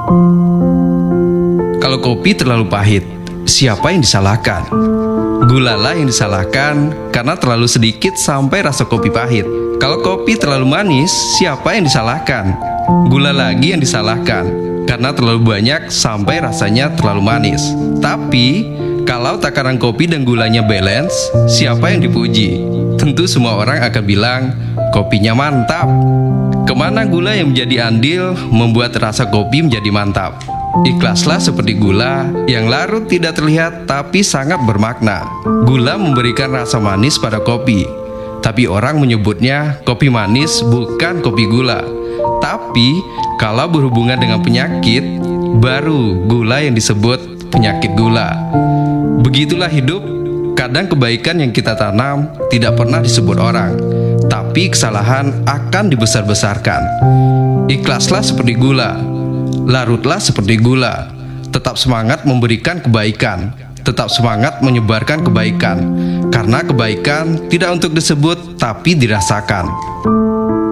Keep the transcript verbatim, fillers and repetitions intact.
Kalau kopi terlalu pahit, siapa yang disalahkan? Gulalah yang disalahkan karena terlalu sedikit sampai rasa kopi pahit. Kalau kopi terlalu manis, siapa yang disalahkan? Gula lagi yang disalahkan karena terlalu banyak sampai rasanya terlalu manis. Tapi kalau takaran kopi dan gulanya balance, siapa yang dipuji? Tentu semua orang akan bilang kopinya mantap. Kemana gula yang menjadi andil membuat rasa kopi menjadi mantap. Ikhlaslah seperti gula yang larut tidak terlihat tapi sangat bermakna. Gula memberikan rasa manis pada kopi, tapi orang menyebutnya kopi manis, bukan kopi gula. Tapi kalau berhubungan dengan penyakit, baru gula yang disebut penyakit gula. Begitulah hidup. Kadang kebaikan yang kita tanam tidak pernah disebut orang, tapi kesalahan akan dibesar-besarkan. Ikhlaslah seperti gula, larutlah seperti gula. Tetap semangat memberikan kebaikan, tetap semangat menyebarkan kebaikan, karena kebaikan tidak untuk disebut tapi dirasakan.